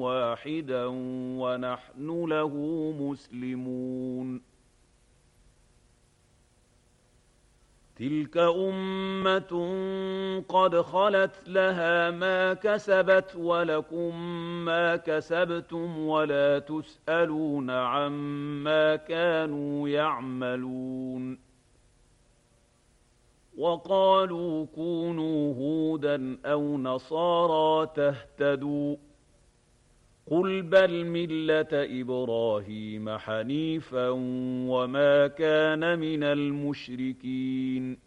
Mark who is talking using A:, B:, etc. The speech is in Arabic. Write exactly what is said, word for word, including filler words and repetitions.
A: واحدا ونحن له مسلمون. تلك أمة قد خلت لها ما كسبت ولكم ما كسبتم ولا تسألون عما كانوا يعملون. وقالوا كونوا هودا أو نصارى تهتدوا قل بل ملة إبراهيم حنيفا وما كان من المشركين.